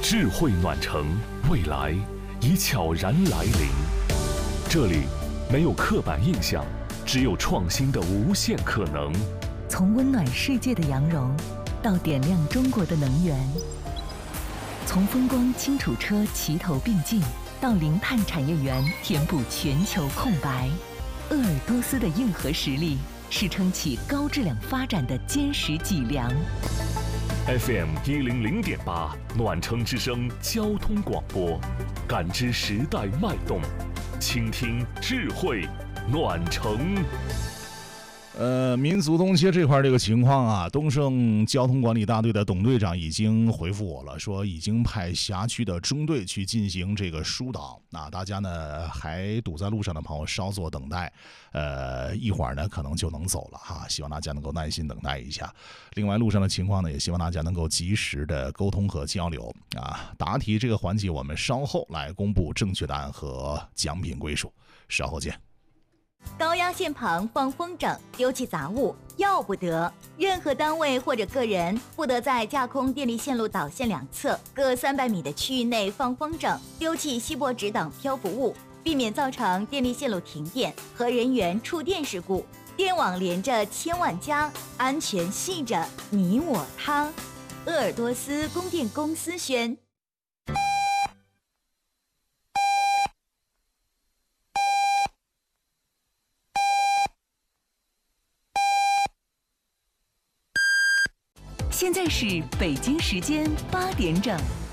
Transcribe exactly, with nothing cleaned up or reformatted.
智慧暖城，未来已悄然来临。这里没有刻板印象，只有创新的无限可能。 从温暖世界的羊绒，到点亮中国的能源；从风光轻土车齐头并进，到零碳产业园填补全球空白。鄂尔多斯的硬核实力是撑起高质量发展的坚实脊梁。 F M 一零零点八，暖城之声交通广播，感知时代脉动，倾听智慧暖城。 呃，民族东街这块这个情况啊，东胜交通管理大队的董队长已经回复我了，说已经派辖区的中队去进行这个疏导。那大家呢还堵在路上的朋友稍作等待，呃，一会儿呢可能就能走了哈，希望大家能够耐心等待一下。另外路上的情况呢，也希望大家能够及时的沟通和交流啊。答题这个环节我们稍后来公布正确答案和奖品归属，稍后见。 高压线旁放风筝，丢弃杂物要不得。任何单位或者个人不得在架空电力线路导线两侧各三百米的区域内放风筝、丢弃锡箔纸等漂浮物，避免造成电力线路停电和人员触电事故。电网连着千万家，安全系着你我他。鄂尔多斯供电公司宣。 现在是北京时间八点整。